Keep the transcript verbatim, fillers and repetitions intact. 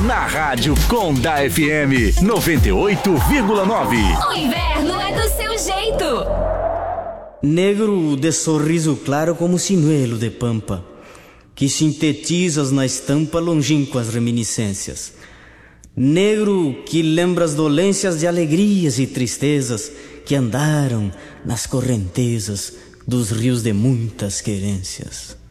Na Rádio Conda F M noventa e oito vírgula nove. O inverno é do seu jeito. Negro de sorriso claro como sinuelo de pampa, que sintetizas na estampa longínquas reminiscências. Negro que lembra as dolências de alegrias e tristezas que andaram nas correntezas dos rios de muitas querências.